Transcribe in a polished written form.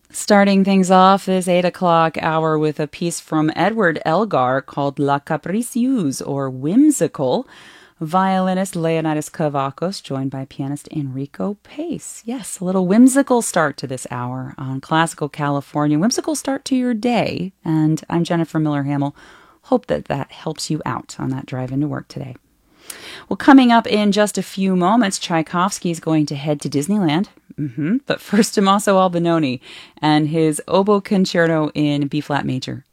Starting things off this 8 o'clock hour with a piece from Edward Elgar called La Capricieuse, or Whimsical. Violinist Leonidas Kavakos, joined by pianist Enrico Pace. Yes, a little whimsical start to this hour on Classical California. Whimsical start to your day. And I'm Jennifer Miller Hamill. Hope that helps you out on that drive into work today. Well, coming up in just a few moments, Tchaikovsky is going to head to Disneyland. But first, Tommaso Albinoni and his oboe concerto in B-flat major.